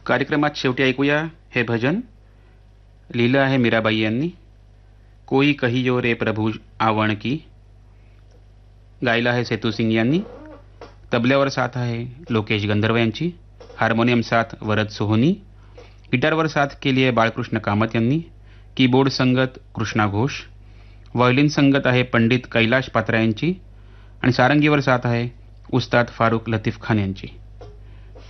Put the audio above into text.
कार्यक्रमात शेवटी ऐकूया हे भजन. लिहिलं आहे मीराबाई यांनी. कोई कहियो रे प्रभु आवण की. गायलं आहे सेतू सिंग यांनी. तबल्यावर साथ आहे लोकेश गंधर्व यांची. हार्मोनियम साथ वरद सोहनी. गिटारवर साथ केली आहे बाळकृष्ण कामत यांनी. कीबोर्ड संगत कृष्णा घोष. व्हायोलिन संगत आहे पंडित कैलाश पात्रा यांची. आणि सारंगीवर साथ आहे उस्ताद फारुख लतीफ खान यांची.